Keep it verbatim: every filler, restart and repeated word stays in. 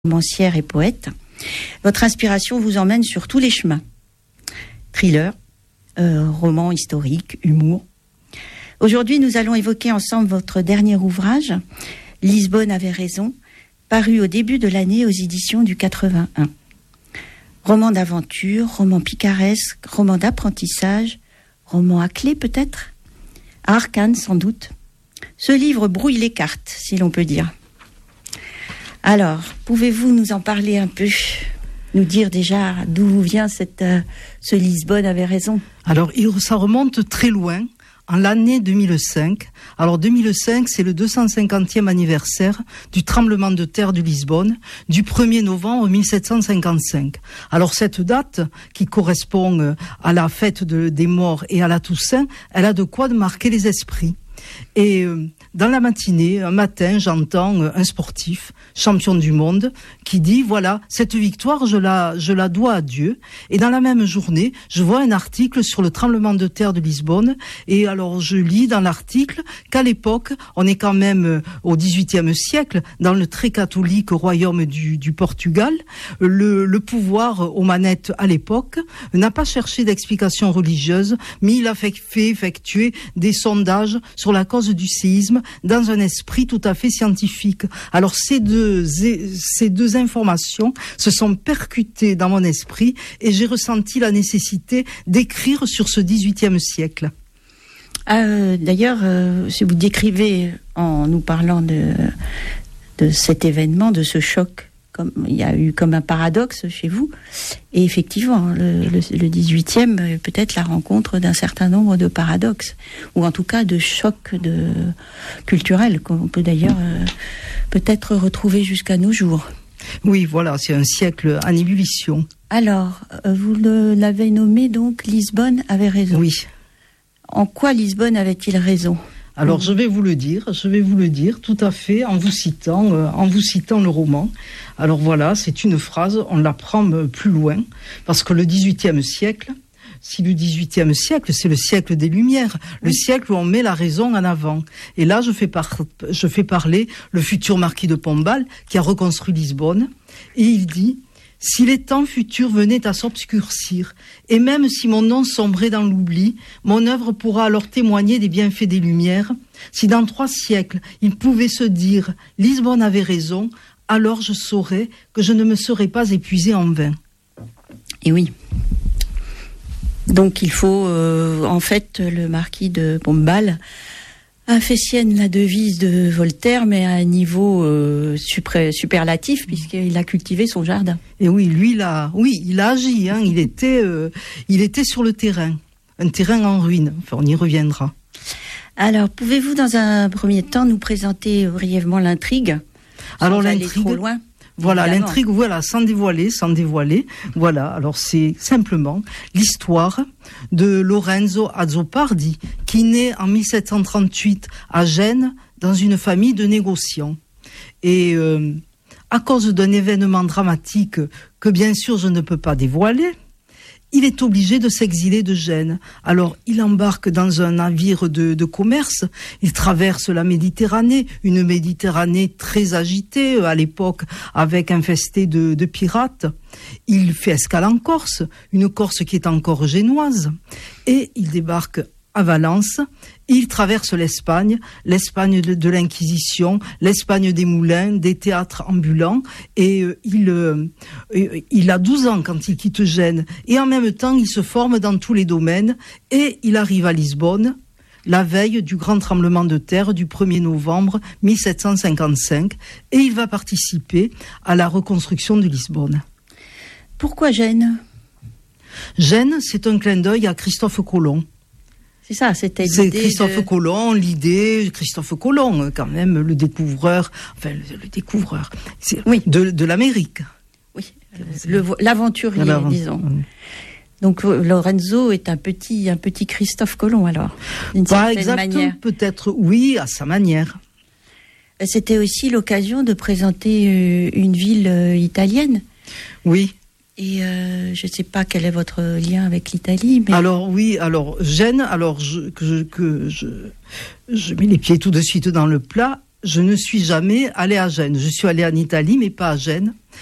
romancière et poète. Votre inspiration vous emmène sur tous les chemins. Thriller, euh, roman historique, humour. Aujourd'hui, nous allons évoquer ensemble votre dernier ouvrage, Lisbonne avait raison, paru au début de l'année aux éditions du quatre-vingt-un. Roman d'aventure, roman picaresque, roman d'apprentissage, roman à clé peut-être, à arcane sans doute. Ce livre brouille les cartes, si l'on peut dire. Alors, pouvez-vous nous en parler un peu ? Nous dire déjà d'où vient cette, euh, ce Lisbonne avait raison ? Alors, ça remonte très loin, en l'année deux mille cinq. Alors, deux mille cinq, c'est le deux cent cinquantième anniversaire du tremblement de terre de Lisbonne, du premier novembre mille sept cent cinquante-cinq. Alors, cette date, qui correspond à la fête de, des morts et à la Toussaint, elle a de quoi de marquer les esprits. Et euh, dans la matinée, un matin, j'entends un sportif, champion du monde, qui dit, voilà, cette victoire, je la, je la dois à Dieu. Et dans la même journée, je vois un article sur le tremblement de terre de Lisbonne. Et alors, je lis dans l'article qu'à l'époque, on est quand même au dix-huitième siècle, dans le très catholique royaume du, du Portugal. Le, le pouvoir aux manettes à l'époque n'a pas cherché d'explication religieuse, mais il a fait, fait effectuer des sondages sur la cause du séisme dans un esprit tout à fait scientifique. Alors ces deux, ces deux informations se sont percutées dans mon esprit et j'ai ressenti la nécessité d'écrire sur ce dix-huitième siècle. Euh, d'ailleurs, euh, si vous décrivez en nous parlant de, de cet événement, de ce choc, comme il y a eu comme un paradoxe chez vous, et effectivement, le, le, le dix-huitième, peut-être la rencontre d'un certain nombre de paradoxes, ou en tout cas de chocs de, culturels, qu'on peut d'ailleurs euh, peut-être retrouver jusqu'à nos jours. Oui, voilà, c'est un siècle en ébullition. Alors, vous le, l'avez nommé donc, Lisbonne avait raison. Oui. En quoi Lisbonne avait-il raison ? Alors je vais vous le dire, je vais vous le dire tout à fait en vous citant, euh, en vous citant le roman. Alors voilà, c'est une phrase, on la prend plus loin, parce que le dix-huitième siècle, si le dix-huitième siècle, c'est le siècle des Lumières, oui. Le siècle où on met la raison en avant. Et là, je fais, par, je fais parler le futur marquis de Pombal, qui a reconstruit Lisbonne, et il dit... Si les temps futurs venaient à s'obscurcir, et même si mon nom sombrait dans l'oubli, mon œuvre pourra alors témoigner des bienfaits des Lumières. Si dans trois siècles, il pouvait se dire « Lisbonne avait raison », alors je saurais que je ne me serais pas épuisé en vain. Et oui. Donc il faut, euh, en fait, le marquis de Pombal a fait sienne la devise de Voltaire, mais à un niveau euh, super, superlatif, puisqu'il a cultivé son jardin. Et oui, lui, il a, oui, il a agi. Hein, il était, euh, il était sur le terrain, un terrain en ruine. Enfin, on y reviendra. Alors, pouvez-vous, dans un premier temps, nous présenter brièvement l'intrigue ? Alors, sans l'intrigue. Aller trop loin. Voilà, Évidemment. L'intrigue, voilà, sans dévoiler, sans dévoiler. Voilà, alors c'est simplement l'histoire de Lorenzo Azzopardi, qui naît en mille sept cent trente-huit à Gênes, dans une famille de négociants. Et euh, à cause d'un événement dramatique que bien sûr je ne peux pas dévoiler, il est obligé de s'exiler de Gênes. Alors, il embarque dans un navire de, de commerce, il traverse la Méditerranée, une Méditerranée très agitée à l'époque, avec infestée de, de pirates. Il fait escale en Corse, une Corse qui est encore génoise, et il débarque à Valence. Il traverse l'Espagne, l'Espagne de, de l'Inquisition, l'Espagne des moulins, des théâtres ambulants, et euh, il, euh, il a douze ans quand il quitte Gênes, et en même temps il se forme dans tous les domaines, et il arrive à Lisbonne, la veille du grand tremblement de terre du premier novembre mille sept cent cinquante-cinq, et il va participer à la reconstruction de Lisbonne. Pourquoi Gênes ? Gênes, c'est un clin d'œil à Christophe Colomb. C'est ça, c'était l'idée. C'est Christophe de... Colomb, l'idée, Christophe Colomb, quand même, le découvreur, enfin, le, le découvreur, c'est, oui, de, de l'Amérique. Oui, le, l'aventurier, L'avent... disons. Oui. Donc, Lorenzo est un petit, un petit Christophe Colomb, alors, d'une Pas certaine exact, manière. Peut-être, oui, à sa manière. C'était aussi l'occasion de présenter une ville italienne. Oui. Et euh, je ne sais pas quel est votre lien avec l'Italie. Mais... Alors oui, alors Gênes, alors je, que, je, que je, je mets les pieds tout de suite dans le plat. je ne suis jamais allée à Gênes. Je suis allée en Italie, mais pas à Gênes.